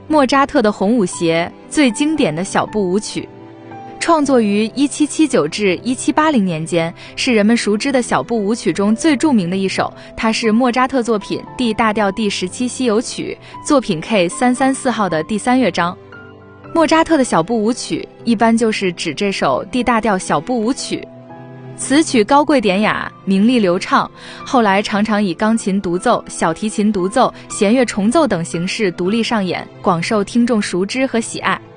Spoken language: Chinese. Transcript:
莫扎特的红舞协，最经典的小步舞曲。创作于1779至1780年间，是人们熟知的小步舞曲中最著名的一首。它是莫扎特作品 D 大调第17西游曲作品 K334号的第3乐章。莫扎特的小步舞曲一般就是指这首 D 大调小步舞曲。此曲高贵典雅，明丽流畅，后来常常以钢琴独奏、小提琴独奏、弦乐重奏等形式独立上演，广受听众熟知和喜爱。